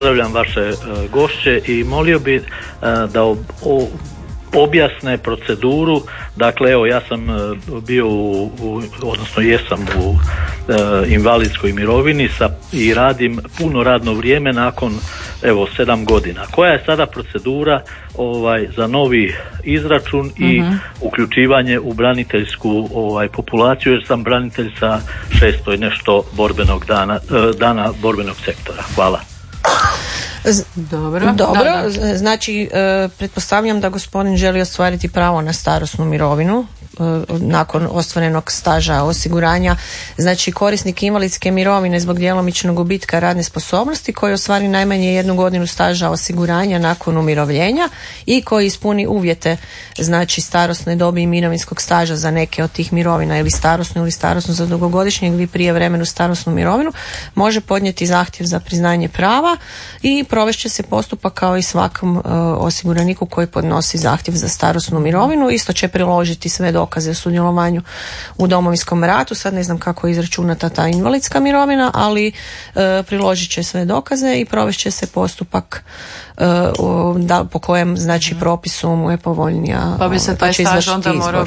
Pozdravljam vaše gošće i molio bi da objasne proceduru. Dakle, evo, ja sam bio odnosno jesam u invalidskoj mirovini i radim puno radno vrijeme nakon 7 godina. Koja je sada procedura za novi izračun i uključivanje u braniteljsku populaciju, jer sam branitelj sa 600 i nešto borbenog dana borbenog sektora. Hvala. Dobro. Da. Znači, pretpostavljam da gospodin želi ostvariti pravo na starosnu mirovinu nakon ostvarenog staža osiguranja. Znači, korisnik invalidske mirovine zbog djelomičnog gubitka radne sposobnosti koji ostvari najmanje 1 godinu staža osiguranja nakon umirovljenja i koji ispuni uvjete, znači starosne dobi i mirovinskog staža za neke od tih mirovina, ili starosnu za dugogodišnju ili prijevremenu starosnu mirovinu, može podnijeti zahtjev za priznanje prava i provest će se postupak kao i svakom osiguraniku koji podnosi zahtjev za starosnu mirovinu. Isto će priložiti sve dokaze o sudjelovanju u Domovinskom ratu. Sad ne znam kako je izračunata ta invalidska mirovina, ali priložit će sve dokaze i provest će se postupak po kojem, znači, propisu mu je povoljnija. Pa bi se taj staž onda morao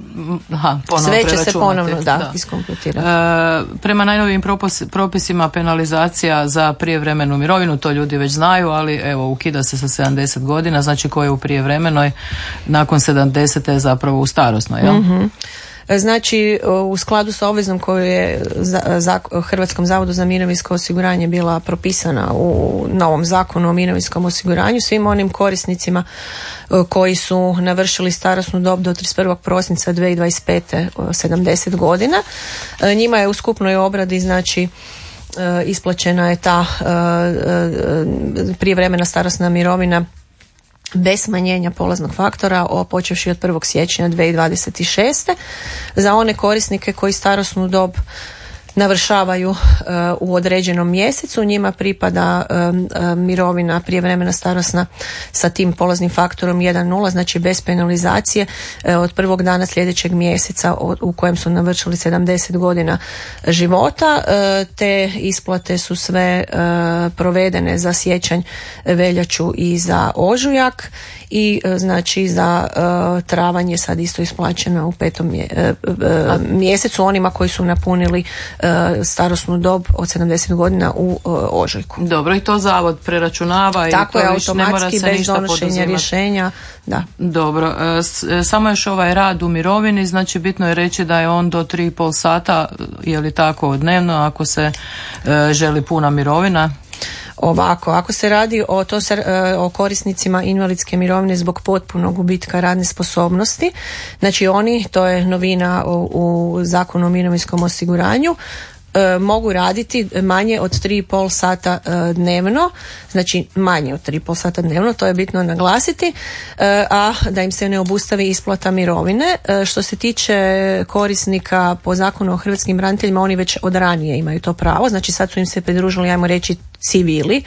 sve će se ponovno iskompletirati. Prema najnovijim propisima penalizacija za prijevremenu mirovinu, to ljudi već znaju, ali evo, ukida se sa 70 godina, znači ko je u prijevremenoj, nakon 70 je zapravo u starosnoj, jel? Znači, u skladu sa obvezom koju je Hrvatskom zavodu za mirovinsko osiguranje bila propisana u novom zakonu o mirovinskom osiguranju, svim onim korisnicima koji su navršili starosnu dob do 31. prosinca 2025. 70 godina, njima je u skupnoj obradi, znači, isplaćena je ta prijevremena starosna mirovina bez smanjenja polaznog faktora počevši od 1. siječnja 2026. Za one korisnike koji starosnu dob navršavaju u određenom mjesecu, njima pripada mirovina prijevremena starosna sa tim polaznim faktorom 1,0, znači bez penalizacije od prvog dana sljedećeg mjeseca u kojem su navršili 70 godina života. Te isplate su sve provedene za siječanj, veljaču i za ožujak i znači za travanj je sad isto isplaćeno u 5. mjesecu onima koji su napunili starosnu dob od 70 godina u ožujku. Dobro, i to zavod preračunava. Tako i to je, automatski, bez donošenja rješenja. Da. Dobro, samo još ovaj rad u mirovini, znači bitno je reći da je on do 3,5 sata, je li tako, dnevno, ako se želi puna mirovina. Ovako, ako se radi o korisnicima invalidske mirovine zbog potpunog gubitka radne sposobnosti, znači oni, to je novina u Zakonu o mirovinskom osiguranju, mogu raditi manje od 3,5 sata dnevno, znači manje od 3,5 sata dnevno, to je bitno naglasiti, a da im se ne obustavi isplata mirovine. Što se tiče korisnika po Zakonu o hrvatskim braniteljima, oni već od ranije imaju to pravo, znači sad su im se pridružili, ajmo reći, civili.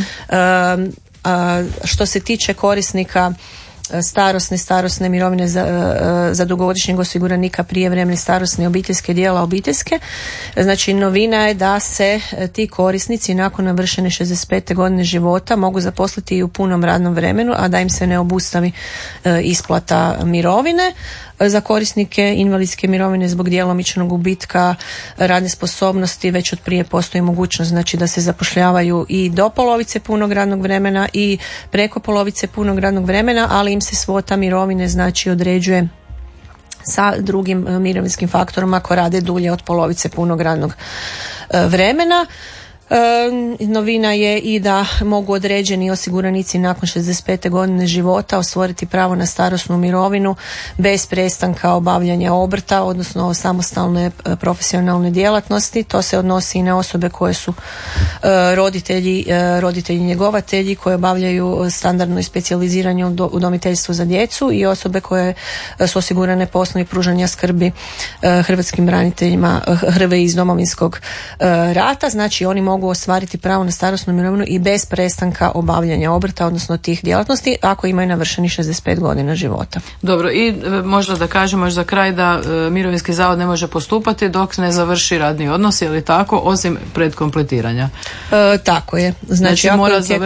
Što se tiče korisnika starosne mirovine za dugogodišnjeg osiguranika prijevremene starosne i obiteljske, dijela obiteljske, znači novina je da se ti korisnici nakon navršene 65. godine života mogu zaposliti i u punom radnom vremenu, a da im se ne obustavi isplata mirovine. Za korisnike invalidske mirovine zbog djelomičnog gubitka radne sposobnosti već od prije postoji mogućnost, znači, da se zapošljavaju i do polovice punog radnog vremena i preko polovice punog radnog vremena, ali im se svota mirovine, znači, određuje sa drugim mirovinskim faktorom ako rade dulje od polovice punog radnog vremena. Novina je i da mogu određeni osiguranici nakon 65. godine života ostvariti pravo na starosnu mirovinu bez prestanka obavljanja obrta, odnosno samostalne profesionalne djelatnosti. To se odnosi i na osobe koje su roditelji njegovatelji koji obavljaju standardno i specijaliziranje udomiteljstvo za djecu i osobe koje su osigurane po osnovi pružanja skrbi hrvatskim braniteljima HRVI iz Domovinskog rata. Znači, oni mogu mogu ostvariti pravo na starosnu mirovinu i bez prestanka obavljanja obrta, odnosno tih djelatnosti, ako imaju navršenih 65 godina života. Dobro, i možda da kažemo još za kraj da mirovinski zavod ne može postupati dok ne završi radni odnos, je li tako, osim pred kompletiranja? Tako je. Znači mora